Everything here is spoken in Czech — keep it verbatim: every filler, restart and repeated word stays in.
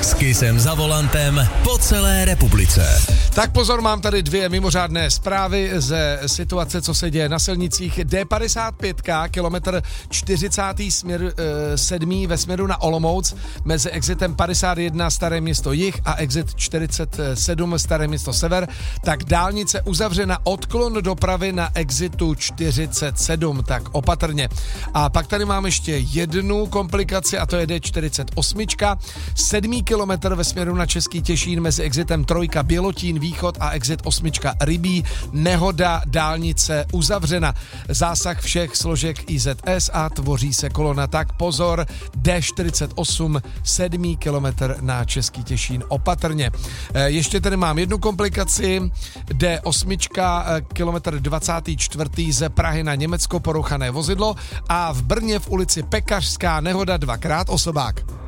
S Kissem za volantem po celé republice. Tak pozor, mám tady dvě mimořádné zprávy ze situace, co se děje na silnicích. D padesát pět, kilometr čtyřicátý směr e, sedmý ve směru na Olomouc mezi exitem padesát jedna Staré Město Jih a exit čtyřicet sedm Staré Město Sever, tak dálnice uzavřena, odklon dopravy na exitu čtyřicet sedm, tak opatrně. A pak tady mám ještě jednu komplikaci a to je D čtyřicet osm, sedmý kilometr ve směru na Český Těšín mezi exitem trojka Bělotín Východ a exit osmička Rybí, nehoda, dálnice uzavřena. Zásah všech složek I Z S a tvoří se kolona, tak pozor, D čtyřicet osm, sedmý kilometr na Český Těšín, opatrně. Ještě tady mám jednu komplikaci, D osm, kilometr dvacátý čtvrtý ze Prahy na Německo, porouchané vozidlo a v Brně v ulici Pekařská nehoda, dvakrát osobák.